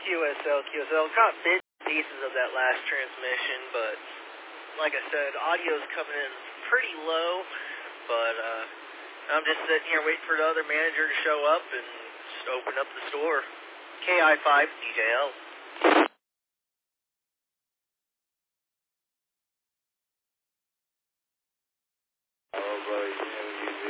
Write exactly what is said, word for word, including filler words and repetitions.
Q S L, Q S L. Caught bits and pieces of that last transmission, but like I said, audio's coming in pretty low, but uh, I'm just sitting here waiting for the other manager to show up and just open up the store. K I five D J L. Oh, buddy.